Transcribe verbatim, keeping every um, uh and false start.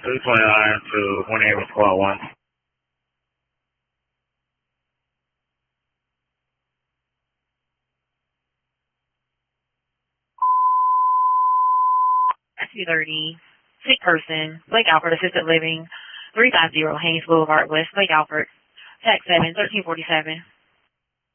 two twenty-nine to one eight squad one. two thirty, sick person, Lake Alfred Assisted Living, three fifty Haynes Boulevard West, Lake Alfred. Tax seven, thirteen forty-seven.